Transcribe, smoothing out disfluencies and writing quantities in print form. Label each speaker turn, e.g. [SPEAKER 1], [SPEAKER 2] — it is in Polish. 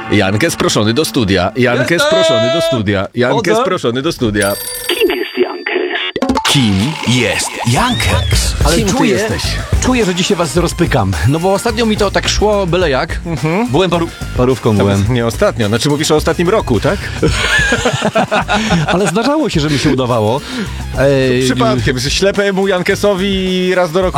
[SPEAKER 1] Jankę sproszony do studia. Jankę sproszony do studia. Jankę sproszony do studia.
[SPEAKER 2] Kim jest Jankeks?
[SPEAKER 1] Ale
[SPEAKER 3] Kim ty
[SPEAKER 1] czuję,
[SPEAKER 3] jesteś? Czuję, że dzisiaj was rozpykam. No bo ostatnio mi to tak szło byle jak. Byłem parówką byłem.
[SPEAKER 1] Nie ostatnio, znaczy mówisz o ostatnim roku, tak?
[SPEAKER 3] Ale zdarzało się, że mi się udawało.
[SPEAKER 1] Przypadkiem, ślepemu Jankesowi raz do roku